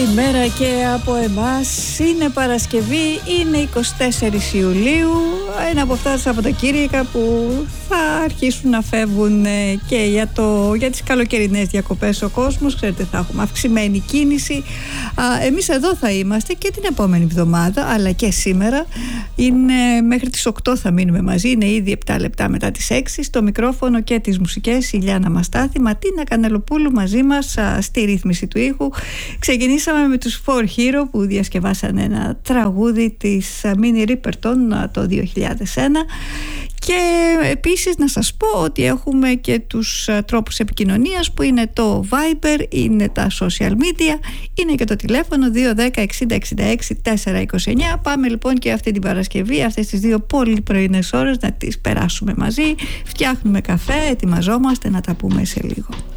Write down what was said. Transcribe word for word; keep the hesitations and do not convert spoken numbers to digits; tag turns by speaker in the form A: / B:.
A: Μέρα και από εμάς είναι Παρασκευή, είναι εικοστή τέταρτη Ιουλίου, ένα από αυτά τα Σαββατοκύριακα που θα αρχίσουν να φεύγουν και για, το, για τις καλοκαιρινές διακοπές ο κόσμος. Ξέρετε, θα έχουμε αυξημένη κίνηση. Α, εμείς εδώ θα είμαστε και την επόμενη εβδομάδα, αλλά και σήμερα. Είναι μέχρι τις οκτώ θα μείνουμε μαζί, είναι ήδη επτά λεπτά μετά τις έξι. Στο μικρόφωνο και τις μουσικές η Λιάννα Μαστάθη, Ματίνα Κανελοπούλου μαζί μας α, στη ρύθμιση του ήχου. Ξεκινήσαμε με τους For Hero που διασκευάσαν ένα τραγούδι της Minnie Riperton το δύο χιλιάδες ένα. Και επίσης να σας πω ότι έχουμε και τους τρόπους επικοινωνίας που είναι το Viber, είναι τα social media, είναι και το τηλέφωνο δύο δέκα εξήντα εξήντα έξι τετρακόσια είκοσι εννιά. Πάμε λοιπόν και αυτή την Παρασκευή, αυτές τις δύο πολύ πρωινές ώρες να τις περάσουμε μαζί. Φτιάχνουμε καφέ, ετοιμαζόμαστε να τα πούμε σε λίγο.